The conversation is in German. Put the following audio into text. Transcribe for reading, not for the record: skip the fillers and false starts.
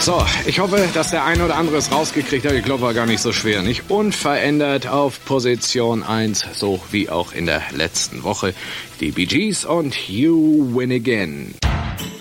So, ich hoffe, dass der eine oder andere es rausgekriegt hat. Ich glaube, war gar nicht so schwer, nicht? Unverändert auf Position 1, so wie auch in der letzten Woche. Die Bee Gees und You Win Again.